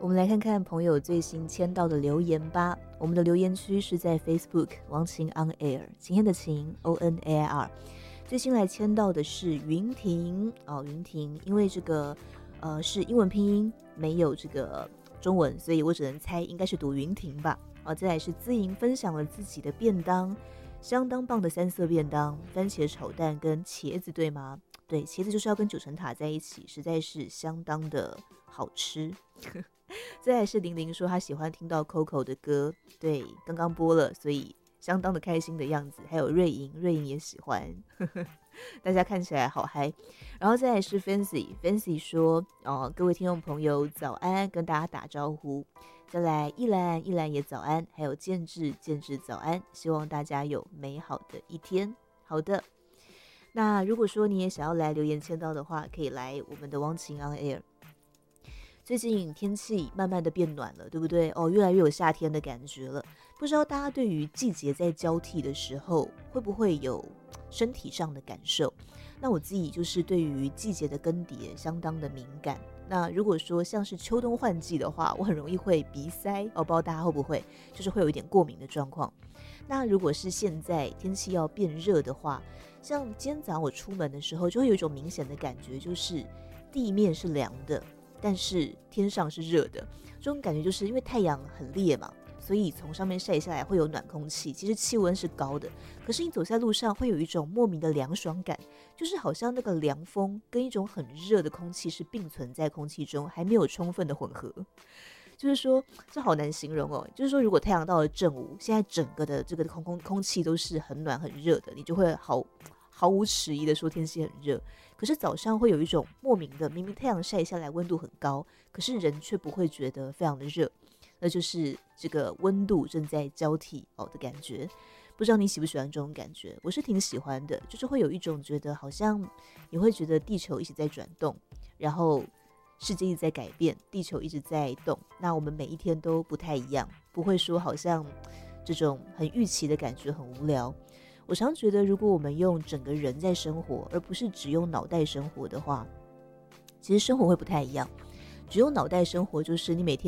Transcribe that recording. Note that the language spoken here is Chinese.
我们来看看朋友最新签到的留言吧。我们的留言区是在 Facebook 王晴 On Air， 晴天的晴 ONAIR。最新来签到的是云婷哦，云婷，因为这个是英文拼音，没有这个中文，所以我只能猜应该是读云婷吧。再来是资莹分享了自己的便当，相当棒的3色便当，番茄炒蛋跟茄子，对吗？对，茄子就是要跟九层塔在一起，实在是相当的好吃。再来是玲玲说她喜欢听到 Coco 的歌，对，刚刚播了，所以相当的开心的样子。还有瑞莹，瑞莹也喜欢，大家看起来好嗨。然后再来是 Fancy 说各位听众朋友早安，跟大家打招呼。再来一兰也早安，还有建志早安，希望大家有美好的一天。好的，那如果说你也想要来留言签到的话，可以来我们的汪晴 On Air。最近天气慢慢的变暖了，对不对？越来越有夏天的感觉了。不知道大家对于季节在交替的时候，会不会有身体上的感受？那我自己就是对于季节的更迭相当的敏感。那如果说像是秋冬换季的话，我很容易会鼻塞，不知道大家会不会，就是会有一点过敏的状况。那如果是现在天气要变热的话，像今天早上我出门的时候，就会有一种明显的感觉，就是地面是凉的，但是天上是热的。这种感觉就是因为太阳很烈嘛，所以从上面晒下来会有暖空气，其实气温是高的，可是你走在路上会有一种莫名的凉爽感，就是好像那个凉风跟一种很热的空气是并存在空气中，还没有充分的混合。就是说这好难形容哦，就是说如果太阳到了正午，现在整个的这个空气都是很暖很热的，你就会毫无迟疑的说天气很热。可是早上会有一种莫名的，明明太阳晒下来温度很高，可是人却不会觉得非常的热，那就是这个温度正在交替的感觉。不知道你喜不喜欢这种感觉？我是挺喜欢的，就是会有一种觉得好像你会觉得地球一直在转动，然后世界一直在改变，地球一直在动，那我们每一天都不太一样，不会说好像这种很预期的感觉很无聊。我常觉得如果我们用整个人在生活，而不是只用脑袋生活的话，其实生活会不太一样。只用脑袋生活就是你每天